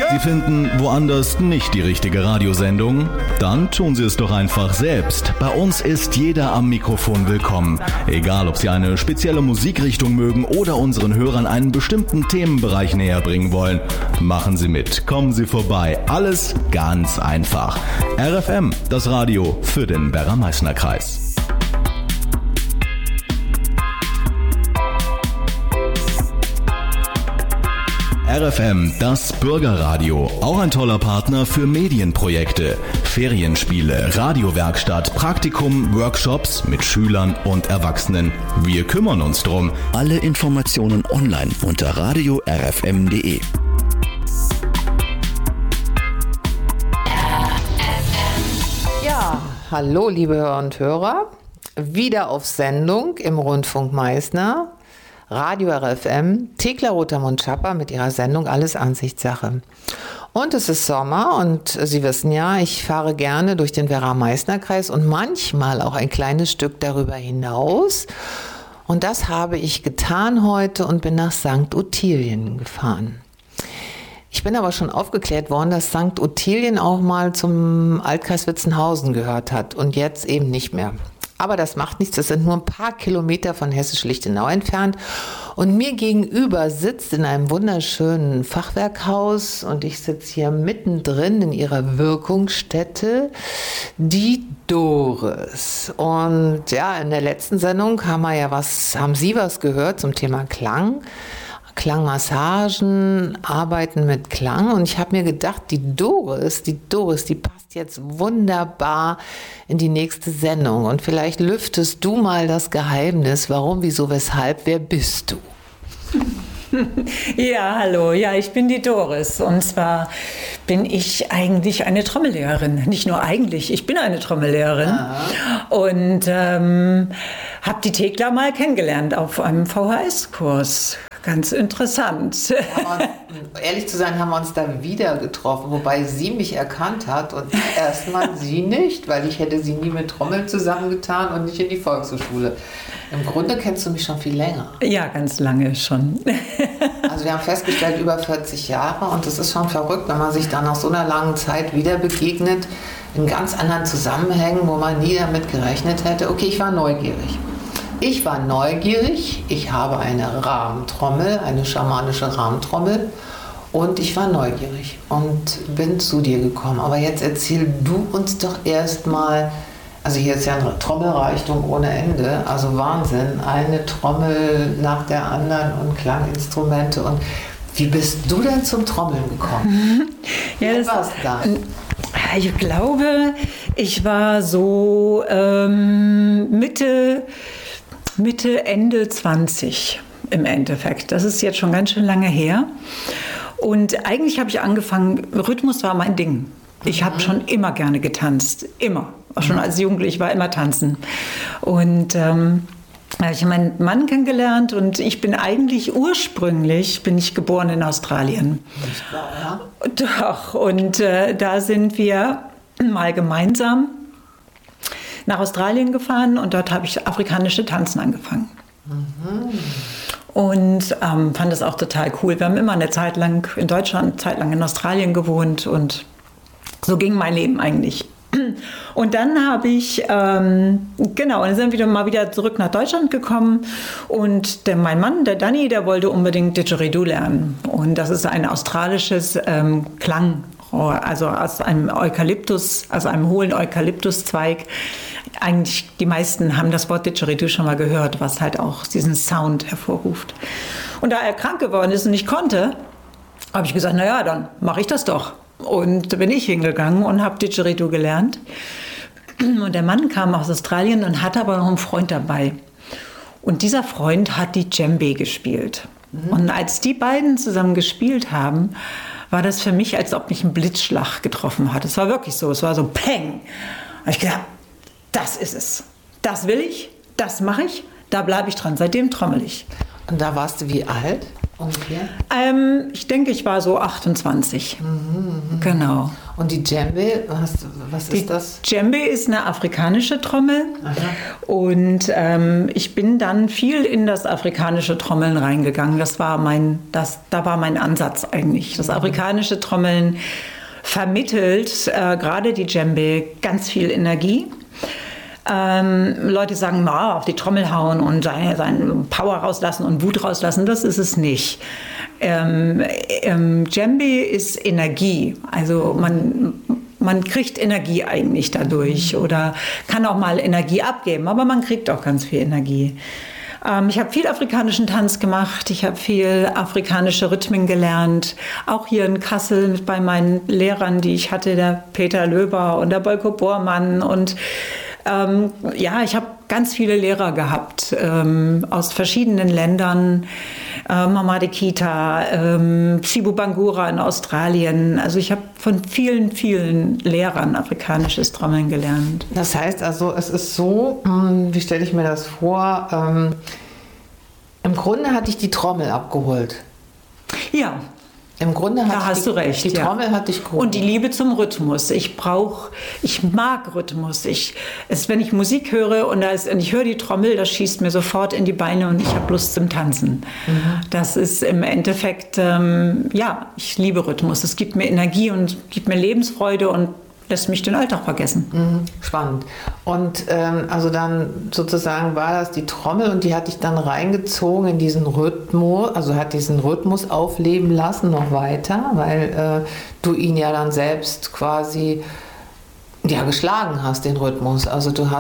Sie finden woanders nicht die richtige Radiosendung? Dann tun Sie es doch einfach selbst. Bei uns ist jeder am Mikrofon willkommen. Egal, ob Sie eine spezielle Musikrichtung mögen oder unseren Hörern einen bestimmten Themenbereich näher bringen wollen. Machen Sie mit, kommen Sie vorbei. Alles ganz einfach. RFM, das Radio für den Werra-Meißner-Kreis. RFM, das Bürgerradio, auch ein toller Partner für Medienprojekte, Ferienspiele, Radiowerkstatt, Praktikum, Workshops mit Schülern und Erwachsenen. Wir kümmern uns drum. Alle Informationen online unter radio-rfm.de. Ja, hallo liebe Hörer und Hörer, wieder auf Sendung im Rundfunk Meißner. Radio RFM, Thekla Rotermund-Schapper mit ihrer Sendung Alles Ansichtssache. Und es ist Sommer und Sie wissen ja, ich fahre gerne durch den Werra-Meißner-Kreis und manchmal auch ein kleines Stück darüber hinaus. Und das habe ich getan heute und bin nach St. Ottilien gefahren. Ich bin aber schon aufgeklärt worden, dass St. Ottilien auch mal zum Altkreis Witzenhausen gehört hat und jetzt eben nicht mehr. Aber das macht nichts, das sind nur ein paar Kilometer von Hessisch-Lichtenau entfernt. Und mir gegenüber sitzt in einem wunderschönen Fachwerkhaus und ich sitze hier mittendrin in ihrer Wirkungsstätte, die Doris. Und ja, in der letzten Sendung haben Sie was gehört zum Thema Klang. Klangmassagen, Arbeiten mit Klang. Und ich habe mir gedacht, die Doris, die passt jetzt wunderbar in die nächste Sendung. Und vielleicht lüftest du mal das Geheimnis. Warum, wieso, weshalb, wer bist du? Ja, hallo. Ja, ich bin die Doris. Und zwar bin ich eigentlich eine Trommellehrerin. Nicht nur eigentlich, ich bin eine Trommellehrerin. Und habe die Thekla mal kennengelernt auf einem VHS-Kurs. Ganz interessant. Ehrlich zu sein, haben wir uns da wieder getroffen, wobei sie mich erkannt hat und erstmal sie nicht, weil ich hätte sie nie mit Trommeln zusammengetan und nicht in die Volkshochschule. Im Grunde kennst du mich schon viel länger. Ja, ganz lange schon. Also wir haben festgestellt, über 40 Jahre und es ist schon verrückt, wenn man sich dann nach so einer langen Zeit wieder begegnet, in ganz anderen Zusammenhängen, wo man nie damit gerechnet hätte. Okay, ich war neugierig. Ich habe eine Rahmentrommel, eine schamanische Rahmentrommel und ich war neugierig und bin zu dir gekommen. Aber jetzt erzähl du uns doch erstmal, also hier ist ja ein Trommelreichtum ohne Ende, also Wahnsinn, eine Trommel nach der anderen und Klanginstrumente. Und wie bist du denn zum Trommeln gekommen? Ja, wie war's da? Ich glaube, ich war so Mitte, Ende 20 im Endeffekt. Das ist jetzt schon ganz schön lange her. Und eigentlich habe ich angefangen, Rhythmus war mein Ding. Ich habe schon immer gerne getanzt, immer. Auch schon als Jugendliche war immer tanzen. Und da habe ich meinen Mann kennengelernt und ich bin eigentlich ursprünglich, geboren in Australien. Nicht wahr, ja? Doch, und da sind wir mal gemeinsam nach Australien gefahren und dort habe ich afrikanische Tanzen angefangen. Und fand das auch total cool. Wir haben immer eine Zeit lang in Deutschland, eine Zeit lang in Australien gewohnt und so ging mein Leben eigentlich. Und dann habe ich, dann sind wir mal wieder zurück nach Deutschland gekommen und mein Mann, der Danny, der wollte unbedingt Didgeridoo lernen. Und das ist ein australisches Klangrohr, also aus einem Eukalyptus, also einem hohlen Eukalyptuszweig. Eigentlich die meisten haben das Wort Didgeridoo schon mal gehört, was halt auch diesen Sound hervorruft. Und da er krank geworden ist und nicht konnte, habe ich gesagt, naja, dann mache ich das doch. Und da bin ich hingegangen und habe Didgeridoo gelernt. Und der Mann kam aus Australien und hatte aber noch einen Freund dabei. Und dieser Freund hat die Djembe gespielt. Und als die beiden zusammen gespielt haben, war das für mich, als ob mich ein Blitzschlag getroffen hat. Es war wirklich so, es war so Peng. Da habe ich gedacht, das ist es. Das will ich, das mache ich, da bleibe ich dran. Seitdem trommel ich. Und da warst du wie alt? ungefähr? Ich denke, ich war so 28. Genau. Und die Djembe, was ist das? Djembe ist eine afrikanische Trommel. Aha. Und ich bin dann viel in das afrikanische Trommeln reingegangen. Da war mein Ansatz eigentlich. Das afrikanische Trommeln vermittelt, gerade die Djembe, ganz viel Energie. Leute sagen, auf die Trommel hauen und seine Power rauslassen und Wut rauslassen, das ist es nicht. Djembe ist Energie, also man kriegt Energie eigentlich dadurch oder kann auch mal Energie abgeben, aber man kriegt auch ganz viel Energie. Ich habe viel afrikanischen Tanz gemacht, ich habe viel afrikanische Rhythmen gelernt, auch hier in Kassel bei meinen Lehrern, die ich hatte, der Peter Löber und der Bolko Bormann und ich habe ganz viele Lehrer gehabt aus verschiedenen Ländern. Mama de Kita, Sibu Bangura in Australien. Also ich habe von vielen, vielen Lehrern afrikanisches Trommeln gelernt. Das heißt also, es ist so, wie stelle ich mir das vor? Im Grunde hatte ich die Trommel abgeholt. Ja. Im Grunde hast du recht. Die Trommel hatte ich geholt. Und die Liebe zum Rhythmus. Ich mag Rhythmus. Wenn ich Musik höre und ich höre die Trommel, das schießt mir sofort in die Beine und ich habe Lust zum Tanzen. Das ist im Endeffekt, ich liebe Rhythmus. Es gibt mir Energie und gibt mir Lebensfreude und lässt mich den Alltag vergessen. Spannend. Und also dann sozusagen war das die Trommel und die hat dich dann reingezogen in diesen Rhythmus, also hat diesen Rhythmus aufleben lassen noch weiter, weil du ihn ja dann selbst quasi geschlagen hast, den Rhythmus. Also du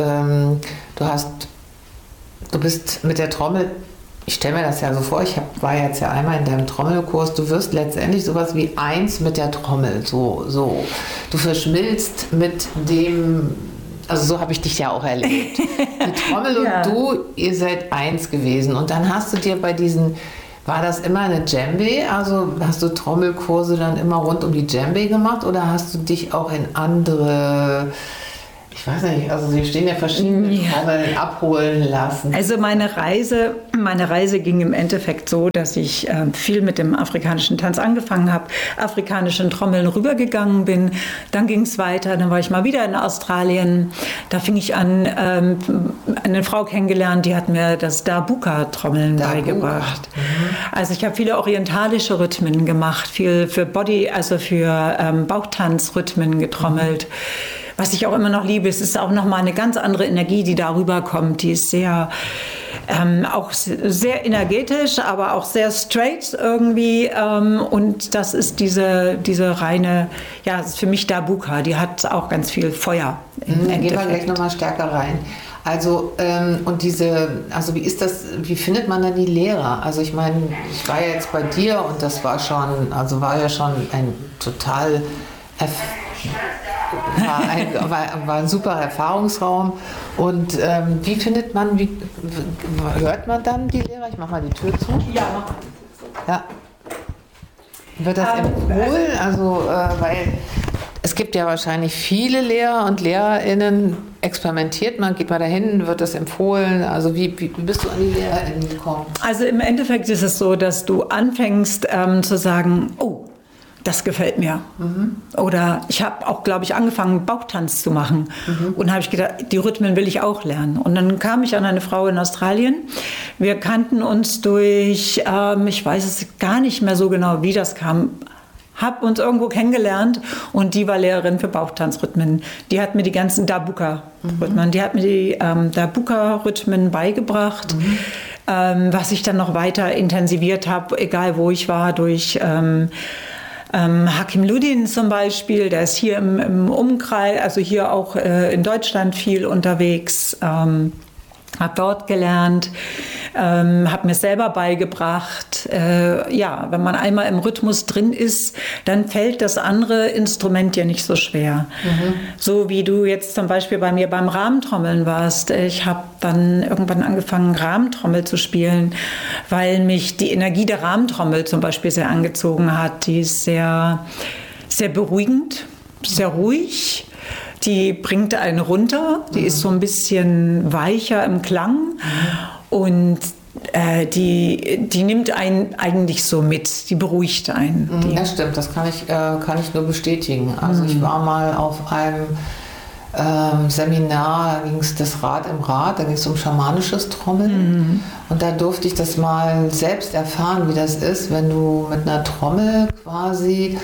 bist mit der Trommel, ich stelle mir das ja so vor, war jetzt ja einmal in deinem Trommelkurs, du wirst letztendlich sowas wie eins mit der Trommel, so. Du verschmilzt mit dem, also so habe ich dich ja auch erlebt. Die Trommel und du, ihr seid eins gewesen und dann hast du dir war das immer eine Djembe, also hast du Trommelkurse dann immer rund um die Djembe gemacht oder hast du dich auch in andere... Ich weiß nicht, also Sie stehen ja verschiedene Trommeln abholen lassen. Also meine Reise ging im Endeffekt so, dass ich viel mit dem afrikanischen Tanz angefangen habe, afrikanischen Trommeln rübergegangen bin. Dann ging es weiter, dann war ich mal wieder in Australien. Da fing ich an, eine Frau kennengelernt, die hat mir das Darbuka-Trommeln beigebracht. Also ich habe viele orientalische Rhythmen gemacht, viel für Body, also für Bauchtanzrhythmen getrommelt. Was ich auch immer noch liebe, es ist auch nochmal eine ganz andere Energie, die darüber kommt. Die ist auch sehr energetisch, aber auch sehr straight irgendwie. Und das ist diese reine, das ist für mich Darbuka. Die hat auch ganz viel Feuer. Gehen wir gleich nochmal stärker rein. Also, wie ist das, wie findet man dann die Lehrer? Also ich meine, ich war ja jetzt bei dir und das war ja schon ein total... War ein super Erfahrungsraum. Und wie findet man, hört man dann die Lehrer? Ich mache mal die Tür zu. Ja, mach mal. Ja. Wird das empfohlen? Also, weil es gibt ja wahrscheinlich viele Lehrer und LehrerInnen, experimentiert man, geht mal dahin, wird das empfohlen? Also wie bist du an die LehrerInnen gekommen? Also im Endeffekt ist es so, dass du anfängst zu sagen, oh, das gefällt mir. Oder ich habe auch, glaube ich, angefangen, Bauchtanz zu machen. Und habe ich gedacht, die Rhythmen will ich auch lernen. Und dann kam ich an eine Frau in Australien. Wir kannten uns durch, ich weiß es gar nicht mehr so genau, wie das kam, habe uns irgendwo kennengelernt und die war Lehrerin für Bauchtanzrhythmen. Die hat mir die ganzen Darbuka-Rhythmen, Darbuka-Rhythmen beigebracht, was ich dann noch weiter intensiviert habe, egal wo ich war, durch... Hakim Ludin zum Beispiel, der ist hier im Umkreis, also hier auch in Deutschland viel unterwegs, habe dort gelernt, habe mir selber beigebracht. Wenn man einmal im Rhythmus drin ist, dann fällt das andere Instrument ja nicht so schwer. So wie du jetzt zum Beispiel bei mir beim Rahmentrommeln warst. Ich habe dann irgendwann angefangen, Rahmentrommel zu spielen, weil mich die Energie der Rahmentrommel zum Beispiel sehr angezogen hat. Die ist sehr, sehr beruhigend, sehr ruhig. Die bringt einen runter, die ist so ein bisschen weicher im Klang und die nimmt einen eigentlich so mit, die beruhigt einen. Ja, stimmt, das kann ich nur bestätigen. Also ich war mal auf einem Seminar, da ging es das Rad im Rad, da ging es um schamanisches Trommeln. Und da durfte ich das mal selbst erfahren, wie das ist, wenn du mit einer Trommel quasi,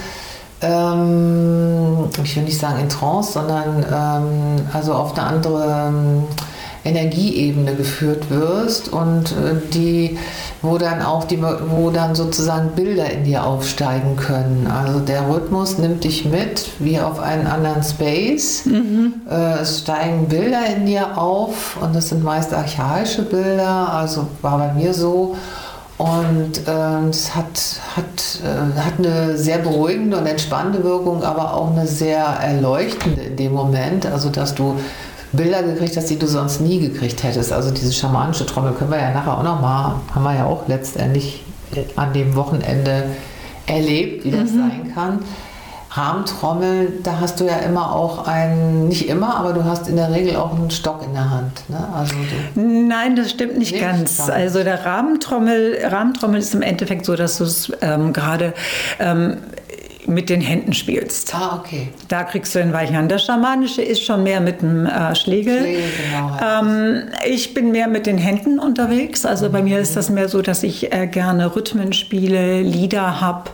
ich will nicht sagen in Trance, sondern also auf eine andere Energieebene geführt wirst und wo dann sozusagen Bilder in dir aufsteigen können. Also der Rhythmus nimmt dich mit wie auf einen anderen Space. Es steigen Bilder in dir auf und das sind meist archaische Bilder, also war bei mir so. Und es hat eine sehr beruhigende und entspannende Wirkung, aber auch eine sehr erleuchtende in dem Moment, also dass du Bilder gekriegt hast, die du sonst nie gekriegt hättest. Also diese schamanische Trommel können wir ja nachher auch nochmal, haben wir ja auch letztendlich an dem Wochenende erlebt, wie das sein kann. Rahmentrommel, da hast du ja immer auch nicht immer, aber du hast in der Regel auch einen Stock in der Hand. Ne? Also nein, das stimmt nicht ganz. Also der Rahmentrommel ist im Endeffekt so, dass du es gerade mit den Händen spielst. Ah, okay. Da kriegst du den weichen Hand. Das Schamanische ist schon mehr mit dem Schlegel. Genau. Ich bin mehr mit den Händen unterwegs. Also bei mir ist das mehr so, dass ich gerne Rhythmen spiele, Lieder habe.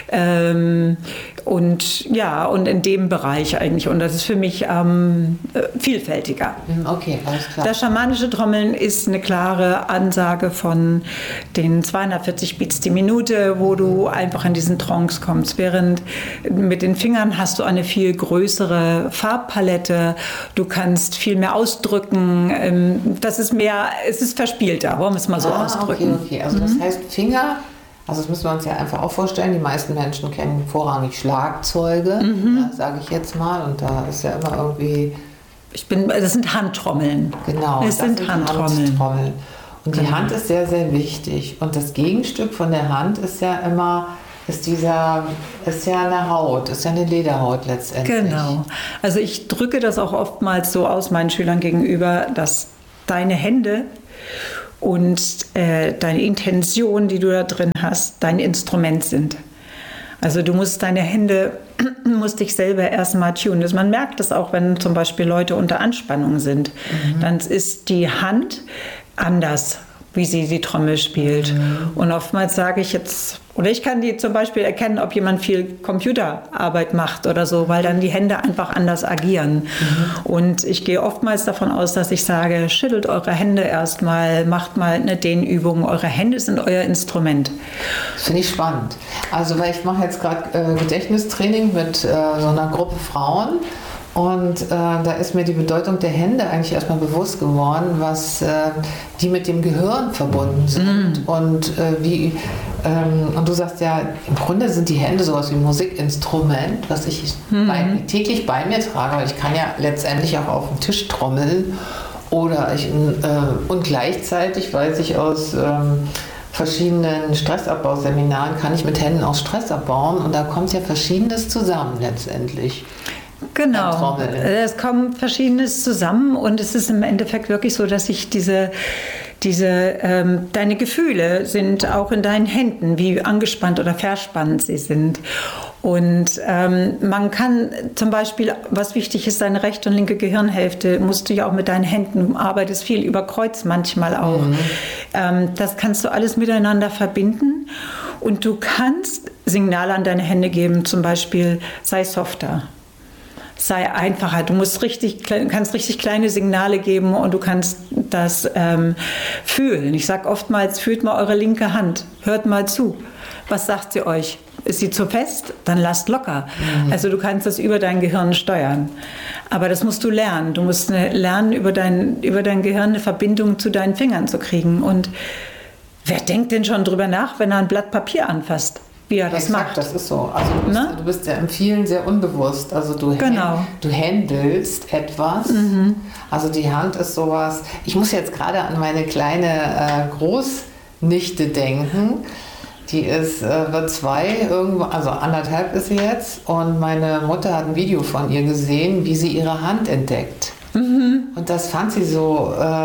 Und in dem Bereich eigentlich. Und das ist für mich vielfältiger. Okay, alles klar. Das schamanische Trommeln ist eine klare Ansage von den 240 Beats die Minute, wo du einfach in diesen Trance kommst. Während mit den Fingern hast du eine viel größere Farbpalette. Du kannst viel mehr ausdrücken. Es ist verspielter, wollen wir es mal so ausdrücken. Okay. Also das heißt Finger. Also das müssen wir uns ja einfach auch vorstellen. Die meisten Menschen kennen vorrangig Schlagzeuge, sage ich jetzt mal. Und da ist ja immer irgendwie... Das sind Handtrommeln. Genau, das sind Handtrommeln. Und die Hand ist sehr, sehr wichtig. Und das Gegenstück von der Hand ist ja immer... ist ja eine Haut, ist ja eine Lederhaut letztendlich. Genau. Also ich drücke das auch oftmals so aus meinen Schülern gegenüber, dass deine Hände und deine Intention, die du da drin hast, dein Instrument sind. Also du musst deine Hände, musst dich selber erstmal tunen. Man merkt das auch, wenn zum Beispiel Leute unter Anspannung sind. Dann ist die Hand anders, wie sie die Trommel spielt. Und oftmals sage ich jetzt, oder ich kann die zum Beispiel erkennen, ob jemand viel Computerarbeit macht oder so, weil dann die Hände einfach anders agieren. Und ich gehe oftmals davon aus, dass ich sage, schüttelt eure Hände erstmal, macht mal eine Dehnübung. Eure Hände sind euer Instrument. Das finde ich spannend. Also weil ich mache jetzt gerade Gedächtnistraining mit so einer Gruppe Frauen. Und da ist mir die Bedeutung der Hände eigentlich erstmal bewusst geworden, was die mit dem Gehirn verbunden sind. Und und du sagst ja, im Grunde sind die Hände sowas wie ein Musikinstrument, was ich täglich bei mir trage. Aber ich kann ja letztendlich auch auf dem Tisch trommeln. Und gleichzeitig weiß ich aus verschiedenen Stressabbauseminaren, kann ich mit Händen auch Stress abbauen. Und da kommt ja Verschiedenes zusammen letztendlich. Genau, es kommt Verschiedenes zusammen und es ist im Endeffekt wirklich so, dass ich deine Gefühle sind auch in deinen Händen, wie angespannt oder verspannt sie sind. Und man kann zum Beispiel, was wichtig ist, deine rechte und linke Gehirnhälfte musst du ja auch mit deinen Händen, du arbeitest viel über Kreuz manchmal auch. Das kannst du alles miteinander verbinden und du kannst Signale an deine Hände geben, zum Beispiel sei softer. Sei einfacher. Du kannst richtig kleine Signale geben und du kannst das fühlen. Ich sage oftmals, fühlt mal eure linke Hand, hört mal zu. Was sagt sie euch? Ist sie zu fest? Dann lasst locker. Also du kannst das über dein Gehirn steuern. Aber das musst du lernen. Du musst lernen, über dein Gehirn eine Verbindung zu deinen Fingern zu kriegen. Und wer denkt denn schon drüber nach, wenn er ein Blatt Papier anfasst? Wie er das macht. Das ist so. Also du bist ja im vielen sehr unbewusst. Also du handelst etwas. Also die Hand ist sowas. Ich muss jetzt gerade an meine kleine Großnichte denken. Die wird 2, also 1,5 ist sie jetzt. Und meine Mutter hat ein Video von ihr gesehen, wie sie ihre Hand entdeckt. Und das fand sie so,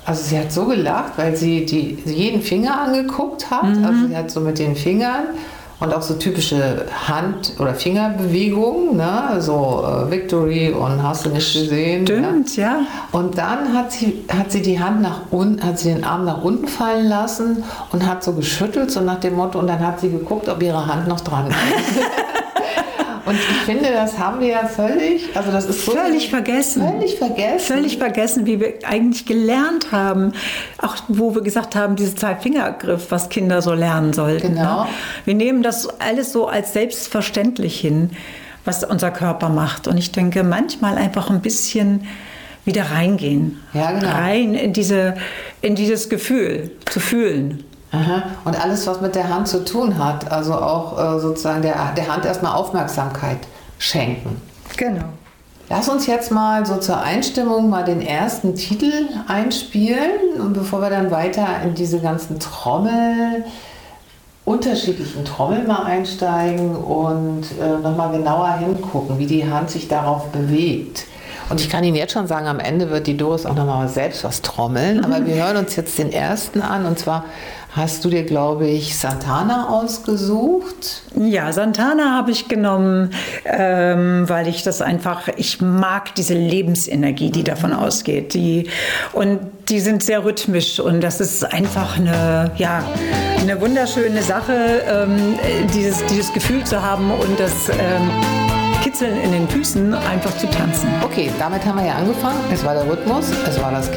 Also sie hat so gelacht, weil sie jeden Finger angeguckt hat. Also sie hat so mit den Fingern und auch so typische Hand- oder Fingerbewegungen, ne? So Victory und hast du nicht gesehen. Stimmt, ja. Und dann hat sie die Hand nach unten, hat sie den Arm nach unten fallen lassen und hat so geschüttelt, so nach dem Motto, und dann hat sie geguckt, ob ihre Hand noch dran ist. Und ich finde, das haben wir ja völlig, also das ist so völlig vergessen. Völlig vergessen, wie wir eigentlich gelernt haben, auch wo wir gesagt haben, diese Zwei-Finger-Griff, was Kinder so lernen sollten. Genau. Ne? Wir nehmen das alles so als selbstverständlich hin, was unser Körper macht. Und ich denke, manchmal einfach ein bisschen wieder reingehen. Ja, genau. Rein in dieses Gefühl, zu fühlen. Aha. Und alles, was mit der Hand zu tun hat, also auch sozusagen der Hand erstmal Aufmerksamkeit schenken. Genau. Lass uns jetzt mal so zur Einstimmung mal den ersten Titel einspielen, und bevor wir dann weiter in diese ganzen unterschiedlichen Trommeln mal einsteigen und nochmal genauer hingucken, wie die Hand sich darauf bewegt. Und ich kann Ihnen jetzt schon sagen, am Ende wird die Doris auch nochmal selbst was trommeln. Aber wir hören uns jetzt den ersten an. Und zwar hast du dir, glaube ich, Santana ausgesucht. Ja, Santana habe ich genommen, weil ich mag diese Lebensenergie, die davon ausgeht. Die sind sehr rhythmisch, und das ist einfach eine wunderschöne Sache, dieses Gefühl zu haben und das Kitzeln in den Füßen, einfach zu tanzen. Okay, damit haben wir ja angefangen. Es war der Rhythmus, es war das